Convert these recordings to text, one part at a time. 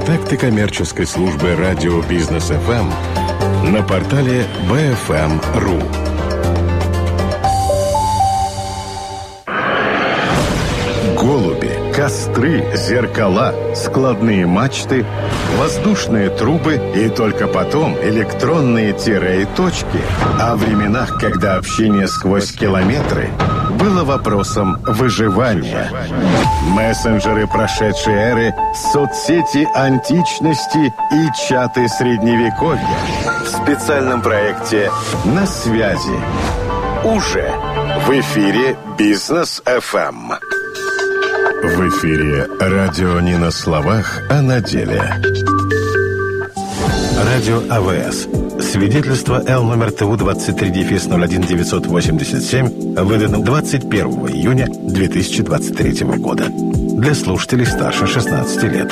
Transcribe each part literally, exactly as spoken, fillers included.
Контакты коммерческой службы радио Бизнес эф эм на портале би эф эм точка ру. Голуби, костры, зеркала, складные мачты, воздушные трубы и только потом электронные тире и точки. О временах, когда общение сквозь километры было вопросом выживания. Мессенджеры прошедшей эры, соцсети античности и чаты средневековья. В специальном проекте «На связи». Уже в эфире Бизнес эф эм. В эфире радио не на словах, а на деле. Радио а вэ эс. Свидетельство Л номер Т У двадцать три ноль один девятьсот восемьдесят семь выдано двадцать первого июня две тысячи двадцать третьего года. Для слушателей старше шестнадцати лет.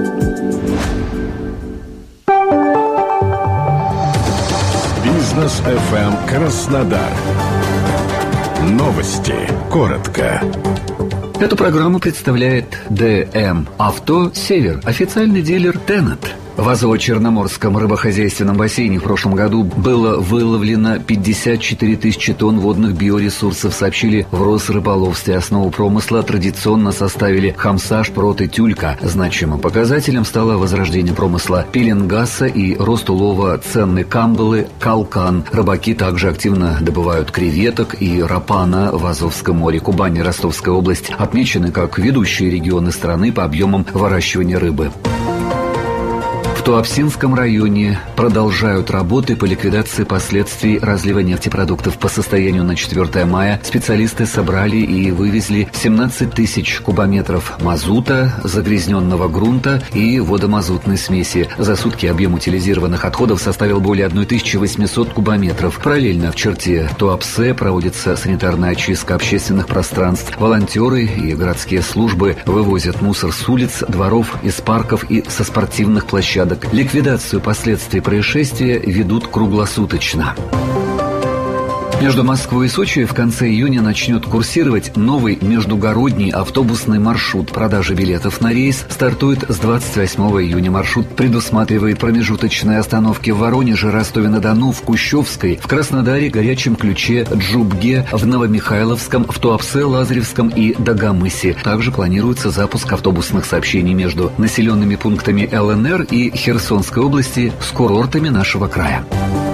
Бизнес эф эм Краснодар. Новости. Коротко. Эту программу представляет Д М Авто Север, официальный дилер Тенет. В Азово-Черноморском рыбохозяйственном бассейне в прошлом году было выловлено пятьдесят четыре тысячи тонн водных биоресурсов, сообщили в Росрыболовстве. Основу промысла традиционно составили хамса, шпрот и тюлька. Значимым показателем стало возрождение промысла пеленгаса и рост улова ценной камбалы калкан. Рыбаки также активно добывают креветок и рапана в Азовском море. Кубань и Ростовская область отмечены как ведущие регионы страны по объемам выращивания рыбы. В Туапсинском районе продолжают работы по ликвидации последствий разлива нефтепродуктов. По состоянию на четвёртое мая специалисты собрали и вывезли семнадцать тысяч кубометров мазута, загрязненного грунта и водомазутной смеси. За сутки объем утилизированных отходов составил более тысячи восьмисот кубометров. Параллельно в черте Туапсе проводится санитарная очистка общественных пространств. Волонтеры и городские службы вывозят мусор с улиц, дворов, из парков и со спортивных площадок. Ликвидацию последствий происшествия ведут круглосуточно. Между Москвой и Сочи в конце июня начнет курсировать новый междугородний автобусный маршрут. Продажа билетов на рейс стартует с двадцать восьмого июня. Маршрут предусматривает промежуточные остановки в Воронеже, Ростове-на-Дону, в Кущевской, в Краснодаре, Горячем Ключе, Джубге, в Новомихайловском, в Туапсе, Лазаревском и Дагомысе. Также планируется запуск автобусных сообщений между населенными пунктами Л Н Р и Херсонской области с курортами нашего края.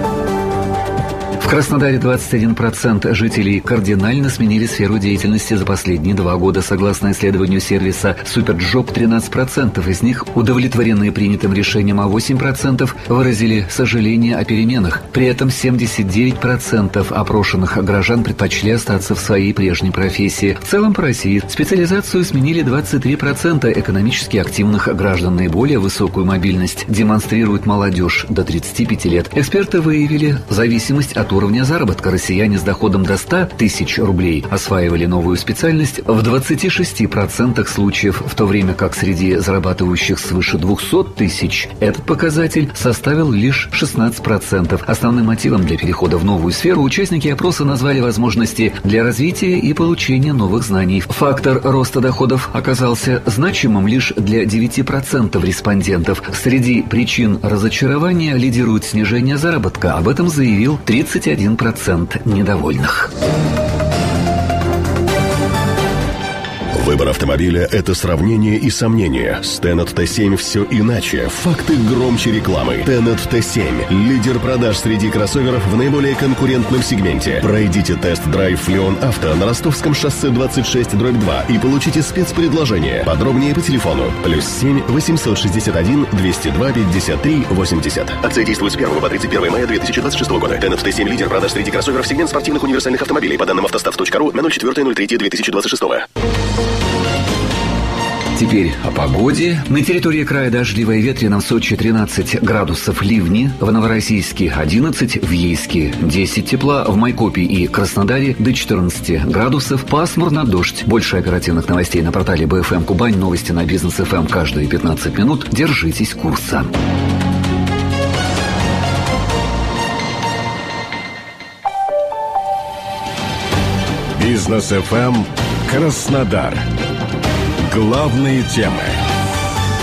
В Краснодаре двадцать один процент жителей кардинально сменили сферу деятельности за последние два года. Согласно исследованию сервиса Суперджоп, тринадцать процентов из них удовлетворены принятым решением, а восемь процентов выразили сожаление о переменах. При этом семьдесят девять процентов опрошенных граждан предпочли остаться в своей прежней профессии. В целом по России специализацию сменили двадцать три процента экономически активных граждан. Наиболее высокую мобильность демонстрирует молодежь до тридцати пяти лет. Эксперты выявили зависимость от уровня заработка. Россияне с доходом до ста тысяч рублей осваивали новую специальность в двадцати шести процентах случаев, в то время как среди зарабатывающих свыше двухсот тысяч этот показатель составил лишь шестнадцать процентов. Основным мотивом для перехода в новую сферу участники опроса назвали возможности для развития и получения новых знаний. Фактор роста доходов оказался значимым лишь для девяти процентов респондентов. Среди причин разочарования лидирует снижение заработка. Об этом заявил тридцать один процент недовольных. Выбор автомобиля – это сравнение и сомнение. С Тенет Т семь все иначе. Факты громче рекламы. Тенет Т семь – лидер продаж среди кроссоверов в наиболее конкурентном сегменте. Пройдите тест-драйв Леон Авто на Ростовском шоссе двадцать шесть дробь два и получите спецпредложение. Подробнее по телефону. Плюс семь восемьсот шестьдесят один двести два пятьдесят три восемьдесят. Акция действует с первого по тридцать первое мая две тысячи двадцать шестого года. Тенет Т семь – лидер продаж среди кроссоверов сегмент спортивных универсальных автомобилей. По данным автостав точка ру на ноль четыре ноль три две тысячи двадцать шестого. Теперь о погоде. На территории края дождливо и ветрено. В Сочи тринадцать градусов ливни, в Новороссийске одиннадцать, в Ейске десять тепла, в Майкопе и Краснодаре до четырнадцати градусов, пасмурно, дождь. Больше оперативных новостей на портале Бэ Эф Эм Кубань, новости на Бизнес Эф Эм каждые пятнадцать минут. Держитесь курса. Бизнес Эф Эм Краснодар. Главные темы.